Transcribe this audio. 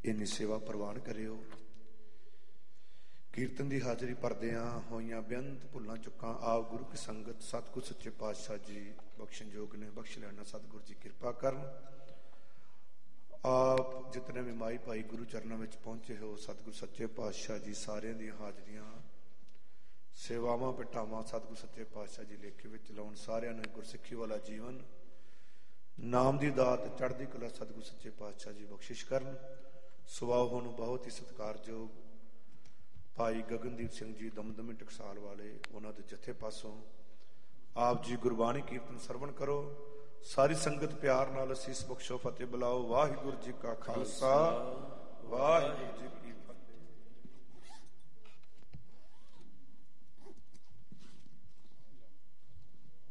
ਇੰਨੀ ਸੇਵਾ ਪ੍ਰਵਾਨ ਕਰਿਓ। ਕੀਰਤਨ ਦੀ ਹਾਜ਼ਰੀ ਭਰਦਿਆਂ ਹੋਈਆਂ ਬੇਅੰਤ ਭੁੱਲਾਂ ਚੁੱਕਾਂ ਆਪ ਗੁਰੂ ਕੀ ਸੰਗਤ ਸਤਿਗੁਰ ਸੱਚੇ ਪਾਤਸ਼ਾਹ ਜੀ ਬਖਸ਼ਣ ਯੋਗ ਨੇ, ਬਖਸ਼ ਲੈਣਾ। ਸਤਿਗੁਰੂ ਜੀ ਕਿਰਪਾ ਕਰਨ। ਆਪ ਜਿਤਨੇ ਵੀ ਮਾਈ ਭਾਈ ਗੁਰੂ ਚਰਨਾਂ ਵਿੱਚ ਪਹੁੰਚੇ ਹੋ, ਸਤਿਗੁਰੂ ਸੱਚੇ ਪਾਤਸ਼ਾਹ ਜੀ ਸਾਰਿਆਂ ਦੀਆਂ ਹਾਜ਼ਰੀਆਂ ਸੇਵਾਵਾਂ ਭੇਟਾਵਾਂ ਸਤਿਗੁਰੂ ਸੱਚੇ ਪਾਤਸ਼ਾਹ ਜੀ ਲੇਖੇ ਵਿੱਚ ਲਾਉਣ। ਸਾਰਿਆਂ ਨੂੰ ਗੁਰਸਿੱਖੀ ਵਾਲਾ ਜੀਵਨ, ਨਾਮ ਦੀ ਦਾਤ, ਚੜ੍ਹਦੀ ਕਲਾ ਸਤਿਗੁਰੂ ਸੱਚੇ ਪਾਤਸ਼ਾਹ ਜੀ ਬਖਸ਼ਿਸ਼ ਕਰਨ। ਸੁਭਾਅ ਨੂੰ ਬਹੁਤ ਹੀ ਸਤਿਕਾਰਯੋਗ ਭਾਈ ਗਗਨਦੀਪ ਸਿੰਘ ਜੀ ਦਮਦਮੀ ਟਕਸਾਲ ਵਾਲੇ, ਉਹਨਾਂ ਦੇ ਜਥੇ ਪਾਸੋਂ ਆਪ ਜੀ ਗੁਰਬਾਣੀ ਕੀਰਤਨ ਸਰਵਣ ਕਰੋ। ਸਾਰੀ ਸੰਗਤ ਪਿਆਰ ਨਾਲ ਅਸੀਸ ਬਖਸ਼ੋ, ਫਤਿਹ ਬੁਲਾਓ। ਵਾਹਿਗੁਰੂ ਜੀ ਕਾ ਖਾਲਸਾ, ਵਾਹਿਗੁਰੂ ਜੀ ਕੀ